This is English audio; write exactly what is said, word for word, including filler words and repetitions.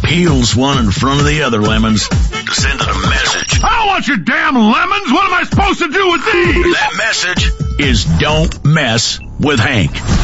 peels one in front of the other lemons to send it a message. I don't want your damn lemons. What am I supposed to do with these? That message is don't mess with Hank.